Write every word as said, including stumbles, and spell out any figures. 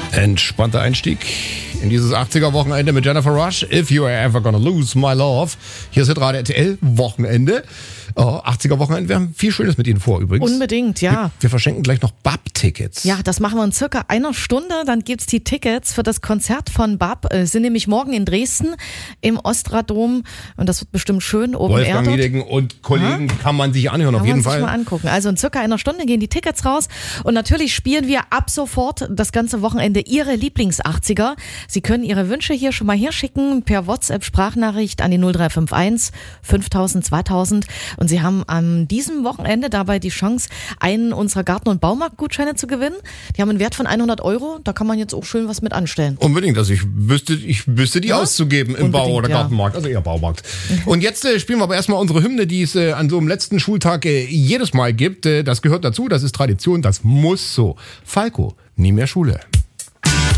Entspannter Einstieg in dieses achtziger-Wochenende mit Jennifer Rush. If you are ever gonna lose my love. Hier ist Hitradio R T L Wochenende. Oh, achtziger-Wochenende. Wir haben viel Schönes mit Ihnen vor übrigens. Unbedingt, ja. Wir, wir verschenken gleich noch B A P-Tickets. Ja, das machen wir in circa einer Stunde. Dann gibt's die Tickets für das Konzert von B A P. Äh, sind nämlich morgen in Dresden im Ostradom. Und das wird bestimmt schön. Open Wolfgang Niedecken und Kollegen ha? kann man sich anhören, kann auf jeden man Fall. Sich mal angucken. Also in circa einer Stunde gehen die Tickets raus. Und natürlich spielen wir ab sofort das ganze Wochenende Ihre Lieblings-achtziger. Sie können Ihre Wünsche hier schon mal herschicken per WhatsApp-Sprachnachricht an die null drei fünf eins fünftausend zweitausend. Und Sie haben am diesem Wochenende dabei die Chance, einen unserer Garten- und Baumarktgutscheine zu gewinnen. Die haben einen Wert von hundert Euro. Da kann man jetzt auch schön was mit anstellen. Unbedingt. Also ich wüsste, ich wüsste die ja? auszugeben im Bau- oder Gartenmarkt. Ja. Also eher Baumarkt. Und jetzt äh, spielen wir aber erstmal unsere Hymne, die es äh, an so einem letzten Schultag äh, jedes Mal gibt. Äh, das gehört dazu. Das ist Tradition. Das muss so. Falco, nie mehr Schule.